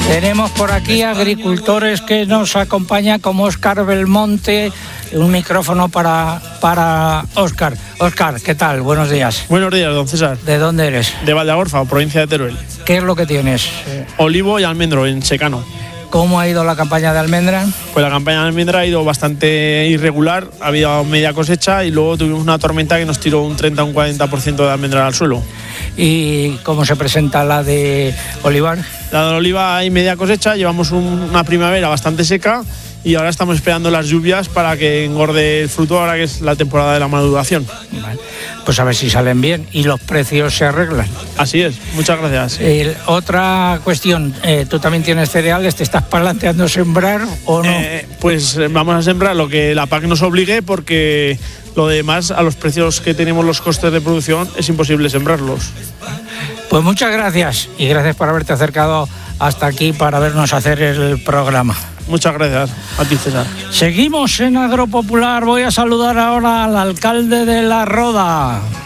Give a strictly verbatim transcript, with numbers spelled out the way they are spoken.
Tenemos por aquí agricultores que nos acompañan, como Óscar Belmonte. Un micrófono para, para Óscar. Óscar, ¿qué tal? Buenos días. Buenos días, don César. ¿De dónde eres? De Valdeagorfa, provincia de Teruel. ¿Qué es lo que tienes? Olivo y almendro en secano. ¿Cómo ha ido la campaña de almendra? Pues la campaña de almendra ha ido bastante irregular. Ha habido media cosecha y luego tuvimos una tormenta que nos tiró un treinta a un cuarenta por ciento de almendra al suelo. ¿Y cómo se presenta la de olivar? La de oliva hay media cosecha, llevamos un, una primavera bastante seca y ahora estamos esperando las lluvias para que engorde el fruto, ahora que es la temporada de la maduración. Vale. Pues a ver si salen bien y los precios se arreglan. Así es, muchas gracias. Eh, otra cuestión, eh, ¿tú también tienes cereales? ¿Te estás planteando sembrar o no? Eh, pues vamos a sembrar lo que la P A C nos obligue, porque lo demás, a los precios que tenemos, los costes de producción, es imposible sembrarlos. Pues muchas gracias y gracias por haberte acercado hasta aquí para vernos hacer el programa. Muchas gracias a ti, César. Seguimos en Agropopular. Voy a saludar ahora al alcalde de La Roda.